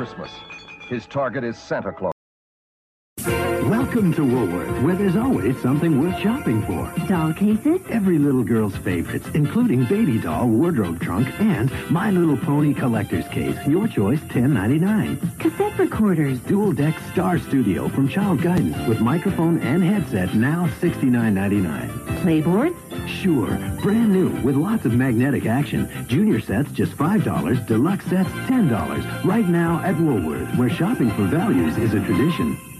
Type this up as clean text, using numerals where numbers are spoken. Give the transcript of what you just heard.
Christmas. His target is Santa Claus. Welcome to Woolworth, where there's always something worth shopping for. Doll cases? Every little girl's favorites, including baby doll, wardrobe trunk, and My Little Pony collector's case. Your choice, $10.99. Cassette recorders. Dual deck Star Studio from Child Guidance with microphone and headset, now $69.99. Playboards? Sure, brand new with lots of magnetic action. Junior sets just $5, deluxe sets $10. Right now at Woolworth, where shopping for values is a tradition.